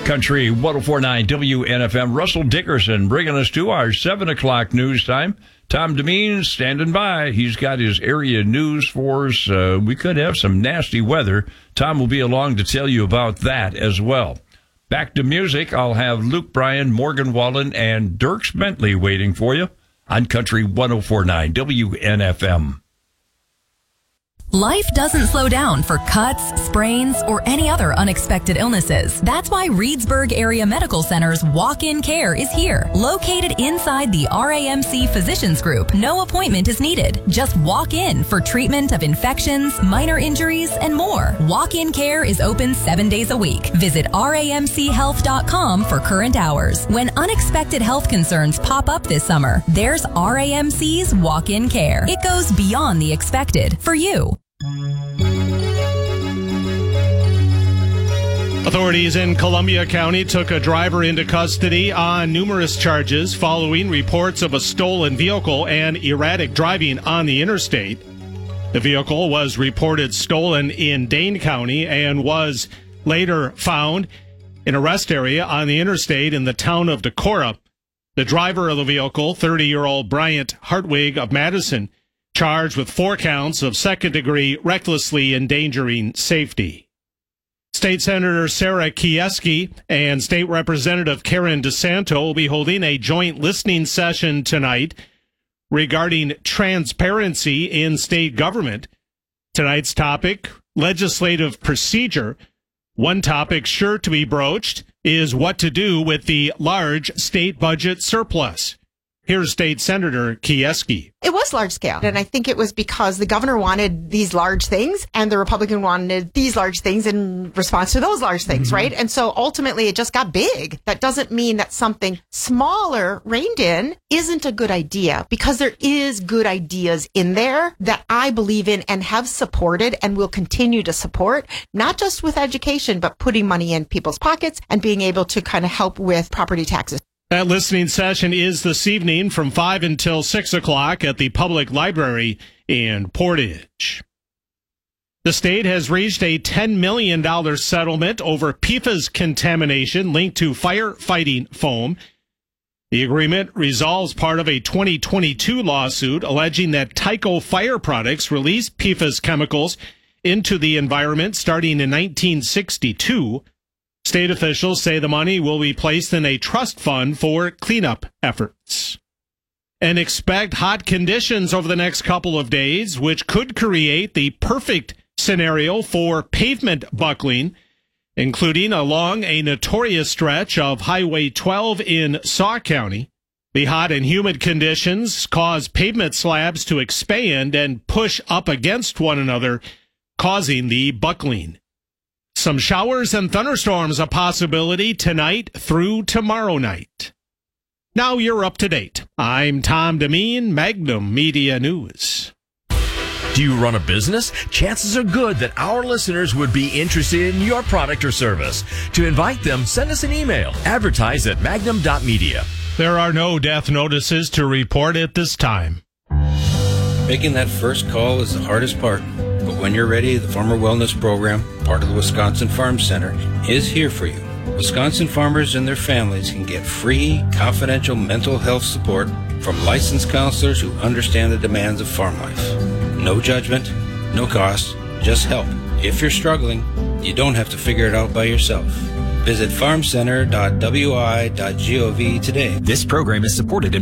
Country 104.9 WNFM. Russell Dickerson bringing us to our 7 o'clock news time. Tom Demeen standing by. He's got his area news for us. We could have some nasty weather. Tom will be along to tell you about that as well. Back to music. I'll have Luke Bryan, Morgan Wallen, and Dierks Bentley waiting for you on Country 104.9 WNFM. Life doesn't slow down for cuts, sprains, or any other unexpected illnesses. That's why Reedsburg Area Medical Center's walk-in care is here. Located inside the RAMC Physicians Group, no appointment is needed. Just walk in for treatment of infections, minor injuries, and more. Walk-in care is open 7 days a week. Visit ramchealth.com for current hours. When unexpected health concerns pop up this summer, there's RAMC's walk-in care. It goes beyond the expected for you. Authorities in Columbia County took a driver into custody on numerous charges following reports of a stolen vehicle and erratic driving on the interstate. The vehicle was reported stolen in Dane County and was later found in a rest area on the interstate in the town of Decorah. The driver of the vehicle, 30-year-old Bryant Hartwig of Madison, charged with 4 counts of second-degree recklessly endangering safety. State Senator Sarah Kieski and State Representative Karen DeSanto will be holding a joint listening session tonight regarding transparency in state government. Tonight's topic, legislative procedure. One topic sure to be broached is what to do with the large state budget surplus. Here's State Senator Kieski. It was large scale, and I think it was because the governor wanted these large things, and the Republican wanted these large things in response to those large things, right? And so ultimately it just got big. That doesn't mean that something smaller reined in isn't a good idea, because there is good ideas in there that I believe in and have supported and will continue to support, not just with education, but putting money in people's pockets and being able to kind of help with property taxes. That listening session is this evening from 5 until 6 o'clock at the Public Library in Portage. The state has reached a $10 million settlement over PFAS contamination linked to firefighting foam. The agreement resolves part of a 2022 lawsuit alleging that Tyco fire products released PFAS chemicals into the environment starting in 1962. State officials say the money will be placed in a trust fund for cleanup efforts. And expect hot conditions over the next couple of days, which could create the perfect scenario for pavement buckling, including along a notorious stretch of Highway 12 in Sauk County. The hot and humid conditions cause pavement slabs to expand and push up against one another, causing the buckling. Some showers and thunderstorms a possibility tonight through tomorrow night. Now you're up to date. I'm Tom Demeen, Magnum Media News. Do you run a business? Chances are good that our listeners would be interested in your product or service. To invite them, send us an email. Advertise at magnum.media. There are no death notices to report at this time. Making that first call is the hardest part. But when you're ready, the Farmer Wellness Program, part of the Wisconsin Farm Center, is here for you. Wisconsin farmers and their families can get free, confidential mental health support from licensed counselors who understand the demands of farm life. No judgment, no cost, just help. If you're struggling, you don't have to figure it out by yourself. Visit farmcenter.wi.gov today. This program is supported in